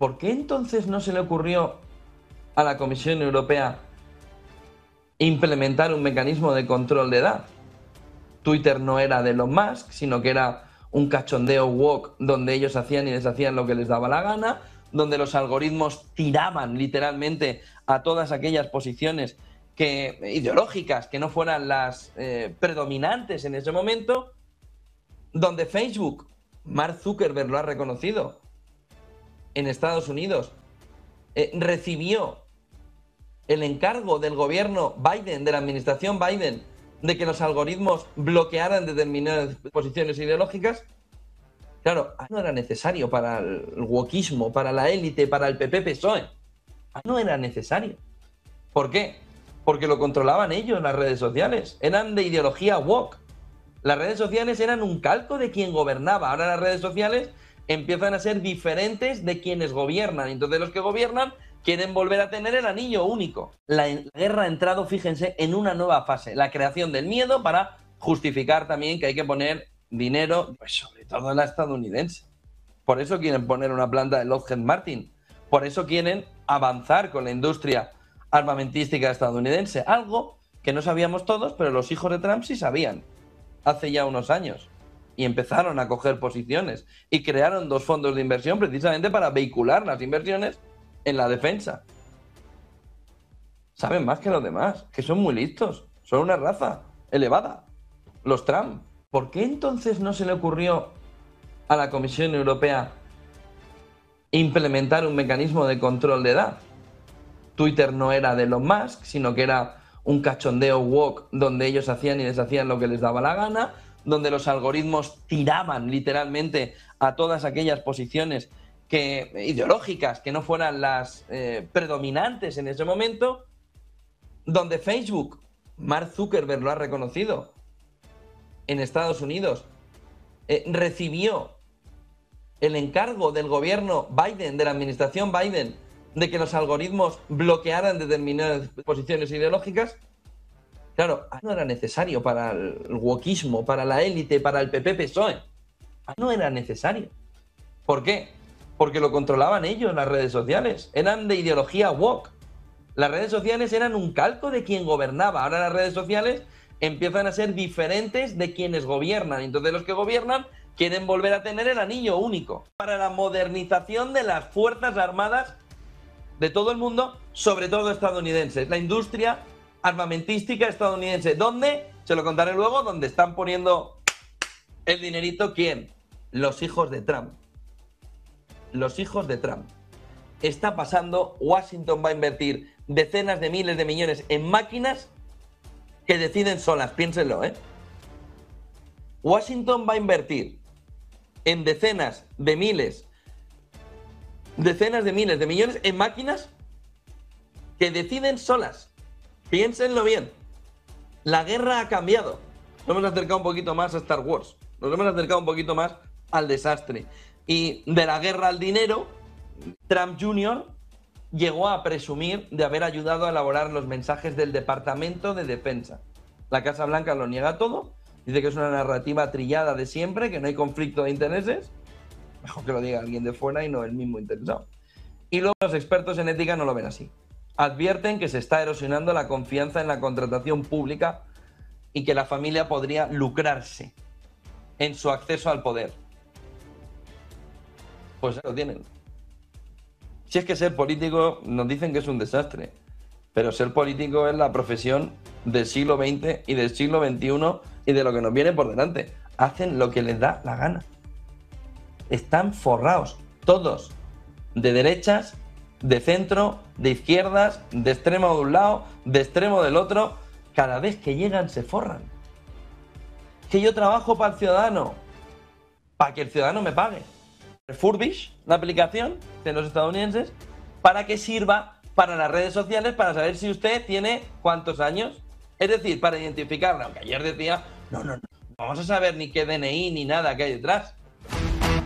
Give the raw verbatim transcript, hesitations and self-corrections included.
¿Por qué entonces no se le ocurrió a la Comisión Europea implementar un mecanismo de control de edad? Twitter no era de Elon Musk, sino que era un cachondeo woke donde ellos hacían y deshacían lo que les daba la gana, donde los algoritmos tiraban literalmente a todas aquellas posiciones que, ideológicas que no fueran las eh, predominantes en ese momento, donde Facebook, Mark Zuckerberg lo ha reconocido, en Estados Unidos, eh, recibió el encargo del gobierno Biden, de la administración Biden, de que los algoritmos bloquearan determinadas posiciones ideológicas. Claro, no era necesario para el wokismo, para la élite, para el P P P S O E. No era necesario. ¿Por qué? Porque lo controlaban ellos, las redes sociales. Eran de ideología woke. Las redes sociales eran un calco de quien gobernaba. Ahora las redes sociales empiezan a ser diferentes de quienes gobiernan. Entonces los que gobiernan quieren volver a tener el anillo único. La guerra ha entrado, fíjense, en una nueva fase. La creación del miedo para justificar también que hay que poner dinero, pues sobre todo en la estadounidense. Por eso quieren poner una planta de Lockheed Martin. Por eso quieren avanzar con la industria armamentística estadounidense. Algo que no sabíamos todos, pero los hijos de Trump sí sabían. Hace ya unos años. Y empezaron a coger posiciones. Y crearon dos fondos de inversión precisamente para vehicular las inversiones en la defensa. Saben más que los demás, que son muy listos. Son una raza elevada. Los Trump. ¿Por qué entonces no se le ocurrió a la Comisión Europea implementar un mecanismo de control de edad? Twitter no era de Elon Musk, sino que era un cachondeo woke donde ellos hacían y deshacían lo que les daba la gana, donde los algoritmos tiraban literalmente a todas aquellas posiciones que, ideológicas que no fueran las eh, predominantes en ese momento, donde Facebook, Mark Zuckerberg lo ha reconocido, en Estados Unidos, eh, recibió el encargo del gobierno Biden, de la administración Biden, de que los algoritmos bloquearan determinadas posiciones ideológicas. Claro, no era necesario para el wokismo, para la élite, para el P P P S O E. No era necesario. ¿Por qué? Porque lo controlaban ellos, las redes sociales. Eran de ideología woke. Las redes sociales eran un calco de quien gobernaba. Ahora las redes sociales empiezan a ser diferentes de quienes gobiernan. Entonces los que gobiernan quieren volver a tener el anillo único. Para la modernización de las Fuerzas Armadas de todo el mundo, sobre todo estadounidenses. La industria armamentística estadounidense. ¿Dónde? Se lo contaré luego. ¿Dónde están poniendo el dinerito? ¿Quién? Los hijos de Trump. Los hijos de Trump. Está pasando, Washington va a invertir decenas de miles de millones en máquinas que deciden solas, piénsenlo, ¿eh? Washington va a invertir en decenas de miles, decenas de miles de millones en máquinas que deciden solas. Piénsenlo bien. La guerra ha cambiado. Nos hemos acercado un poquito más a Star Wars. Nos hemos acercado un poquito más al desastre. Y de la guerra al dinero, Trump junior llegó a presumir de haber ayudado a elaborar los mensajes del Departamento de Defensa. La Casa Blanca lo niega todo, dice que es una narrativa trillada de siempre, que no hay conflicto de intereses. Mejor que lo diga alguien de fuera y no el mismo interesado. Y luego los expertos en ética no lo ven así. Advierten que se está erosionando la confianza en la contratación pública y que la familia podría lucrarse en su acceso al poder. Pues lo tienen. Si es que ser político nos dicen que es un desastre, pero ser político es la profesión del siglo veinte y del siglo veintiuno y de lo que nos viene por delante. Hacen lo que les da la gana. Están forrados, todos, de derechas, de centro, de izquierdas, de extremo de un lado, de extremo del otro. Cada vez que llegan se forran. Que yo trabajo para el ciudadano, para que el ciudadano me pague. Refurbish, la aplicación de los estadounidenses, para que sirva para las redes sociales, para saber si usted tiene cuántos años. Es decir, para identificarla. Aunque ayer decía, no, no, no, no vamos a saber ni qué D N I ni nada que hay detrás.